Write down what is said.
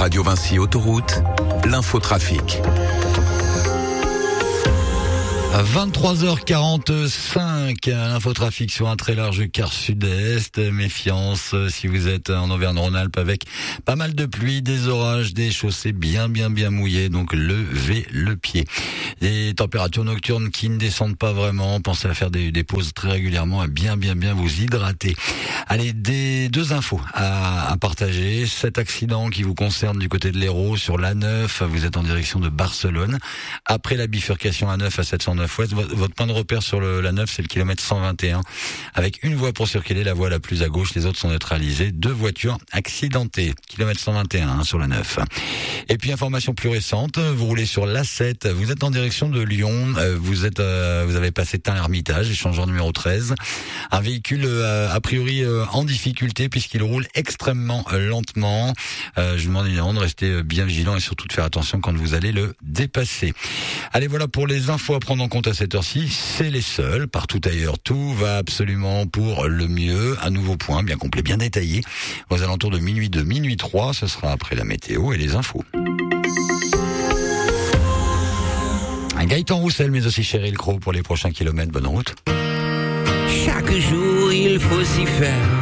Radio Vinci Autoroute, l'infotrafic. 23h45, l'infotrafic sur un très large quart sud-est. Méfiance si vous êtes en Auvergne-Rhône-Alpes avec pas mal de pluie, des orages, des chaussées bien mouillées, donc levez le pied. Des températures nocturnes qui ne descendent pas vraiment, pensez à faire des pauses très régulièrement, à bien vous hydrater. Allez, deux infos à partager. Cet accident qui vous concerne du côté de l'Hérault sur l'A9, vous êtes en direction de Barcelone. Après la bifurcation A9 à 709 ouest, votre point de repère sur l'A9, c'est le kilomètre 121. Avec une voie pour circuler, la voie la plus à gauche, les autres sont neutralisées. 2 voitures accidentées. Kilomètre 121 sur l'A9. Et puis information plus récente, vous roulez sur l'A7, vous êtes en direction de Lyon, vous avez passé Tain-l'Hermitage, échangeur numéro 13. Un véhicule a priori en difficulté puisqu'il roule extrêmement lentement. Je vous demande évidemment de rester bien vigilant et surtout de faire attention quand vous allez le dépasser. Allez, voilà pour les infos à prendre en compte à cette heure-ci. C'est les seuls. Partout ailleurs, tout va absolument pour le mieux. Un nouveau point bien complet, bien détaillé. Aux alentours de minuit 2, minuit 3, ce sera après la météo et les infos. Un Gaëtan Roussel, mais aussi Cheryl Crow pour les prochains kilomètres. Bonne route. Chaque jour, il faut s'y faire.